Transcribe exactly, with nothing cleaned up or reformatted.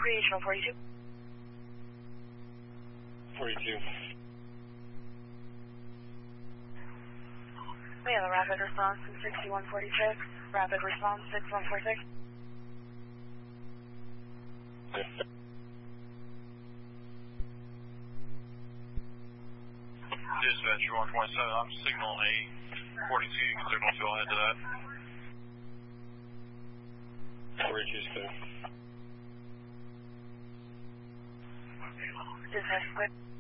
Recreational forty-two. forty-two. We have a rapid response from sixty-one forty-six. Rapid response six one four six. Dispatch one twenty-seven, I'm signal eight forty-two, you can signal two ahead to that. forty-two is clear. Dispatch clear.